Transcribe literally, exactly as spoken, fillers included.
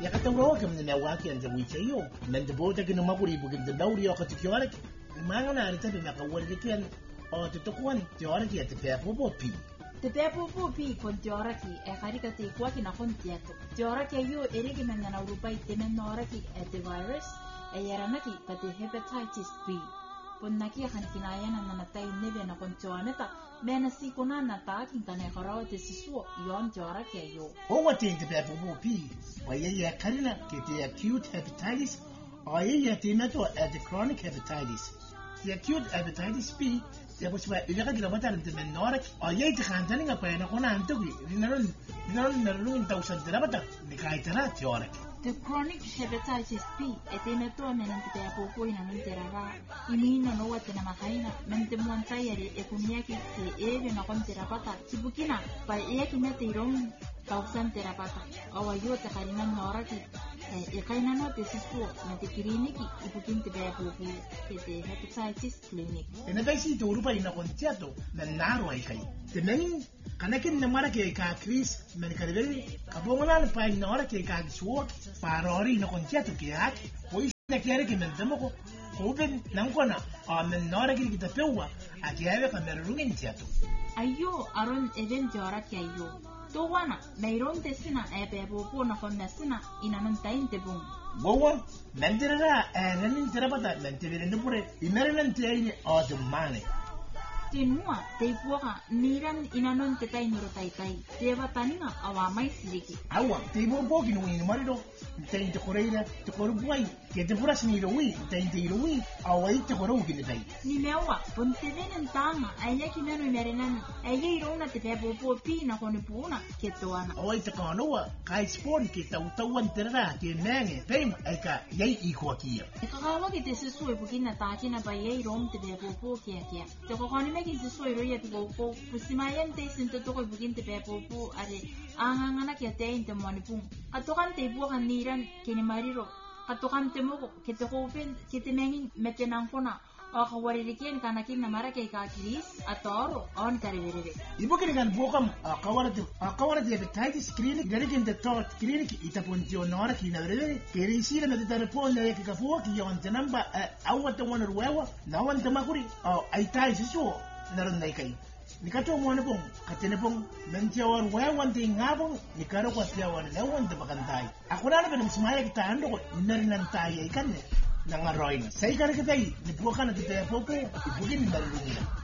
yakataurawa kam na waki an jawi chayo nan da bota gina maguri bugin da dauri ya kati kyawar manga na rita da ka warge ken o to to kwan kyawar ki ta fa po pi te pe po po pi kon kyawar ki e kari ka te kwa ki na kon tieto kyawar ki yo erigi men na urupai te men nora ki e te virus e yarana ki ka te hepatitis B ponna ki han kinaya na na tai nebe na kon choaneta mena si kona na ta kin kana harawa te sisu yon kyawar ki yo o wate te pe po pi wa ye ya karina ke te acute hepatitis o ye ya te na to the chronic hepatitis the acute hepatitis B ya bos ba ila ka gilabata ng men nora o ye te kan taninga pa na kona antogi dinaron dinaron narun tausan dilabata ni kai tara kyawar the chronic hepatitis B etemeto nenante po po ina menterara imina no wate na makaina mente muantayari ekuniaki ke eve na konterapata kibukina pa eki mete irong tausan terapata awayo te karina noraki e kaina no te sisu mete kliniki ibukin te po po ke te hepatitis clinic ena dai si to urupa ina kontiato na naro ai kai te men kanakin na mara ke ka Chris men karebe kabonga na pa ina ora ke ka suok parori na kontiato ke hak poi na kiere ke men demo ko oben nan kona a men nora ke kita pewa a ke ave ka men rungin tiato ayo aron event ora ke ayo to wana meiron te sina e pe po na kon sina ina non tain te bun wowa men dira e renin terapata men te vende pure imerenan te ai o de mane Tinua te puaka niran inanon te tai niro tai tai te wataninga awa mai siliki awa te bo bo ki no ni marido te te koreira te koru buai ke te pura sini ro wi te te ro wi awa te koru ki ni tai ni mewa ponte venen tanga ai ki meno merenan ai ro na te pe bo bo pi na kone puna ke toana awa te kanoa kai spon ki tau tau antera ke nenge pem ai ka yai i ko kia e kawa ki te sesu e bukina ta kina ba yai rom te pe bo bo kia kia te ko kone ki se so iro ya te ko pusimayan te sinto to ko bugin te pepo pu are angangana ke te inte monipung atokan te bu kan niran ke ni mariro atokan te mo ke te ko pen ke te mengin metenang kona o ka waririken kana kin na mara ke ka kris atoro on karevere ibo ke kan bokam akawarate akawarate hepatitis clinic dari kin te tot clinic itapunti onora ki na reve ke risira me te responde ke ka fu ki yon te namba awata wona ruwa na wanta makuri o aitai siso naron dai kai nikato mo ne pong katene pong mentewar wewan de ngabong nikaro kwa siawan lewan de bakantay ako na ba msmaya kita ando ko narinan tayo ikan ne nangaroy sai kare kita i dibuka na kita popo ibugin balungina